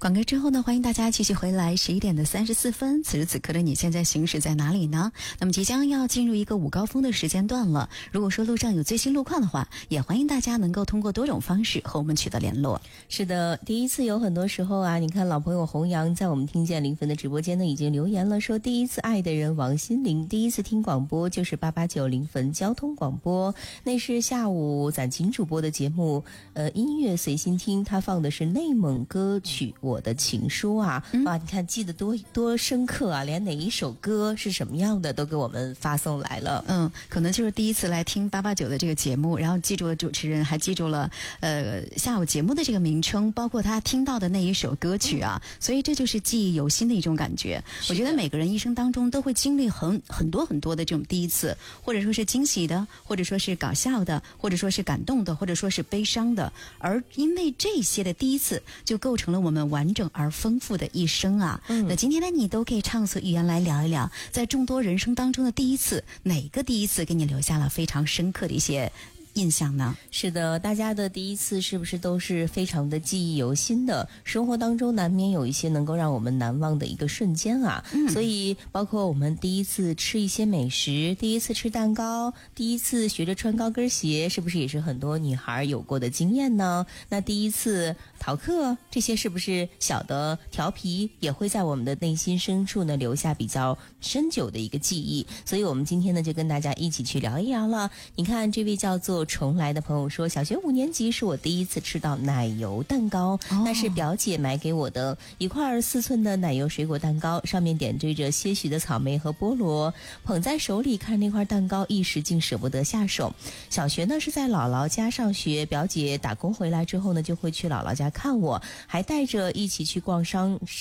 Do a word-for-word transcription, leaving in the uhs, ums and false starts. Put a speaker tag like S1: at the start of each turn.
S1: 广告之后呢，欢迎大家继续回来。十一点的三十四分，此时此刻的你现在行驶在哪里呢？那么即将要进入一个午高峰的时间段了。如果说路上有最新路况的话，也欢迎大家能够通过多种方式和我们取得联络。
S2: 是的，第一次有很多时候啊，你看老朋友洪阳在我们听见零分的直播间呢已经留言了，说第一次爱的人王心凌，第一次听广播就是八八九零分交通广播，那是下午攒琴主播的节目，呃，音乐随心听，他放的是内蒙歌曲《我的情书》啊，嗯、哇，你看记得多多深刻啊，连哪一首歌是什么样的都给我们发送来了。
S1: 嗯，可能就是第一次来听八八九的这个节目，然后记住了主持人，还记住了呃下午节目的这个名称，包括他听到的那一首歌曲啊，所以这就是记忆犹新的一种感觉。我觉得每个人一生当中都会经历很很多很多的这种第一次，或者说是惊喜的，或者说是搞笑的，或者说是感动的，或者说是悲伤的，而因为这些的第一次，就构成了我们完整而丰富的一生啊。嗯，那今天的你都可以畅所欲言来聊一聊，在众多人生当中的第一次，哪个第一次给你留下了非常深刻的一些印象呢？
S2: 是的，大家的第一次是不是都是非常的记忆犹新的？生活当中难免有一些能够让我们难忘的一个瞬间啊、嗯、所以包括我们第一次吃一些美食，第一次吃蛋糕，第一次学着穿高跟鞋，是不是也是很多女孩有过的经验呢？那第一次逃课，这些是不是小的调皮也会在我们的内心深处呢留下比较深久的一个记忆？所以我们今天呢就跟大家一起去聊一聊了。你看这位叫做重来的朋友说，小学五年级是我第一次吃到奶油蛋糕、哦、那是表姐买给我的一块四寸的奶油水果蛋糕，上面点缀着些许的草莓和菠萝，捧在手里看那块蛋糕，一时竟舍不得下手。小学呢是在姥姥家上学，表姐打工回来之后呢就会去姥姥家看我，还带着一起去逛商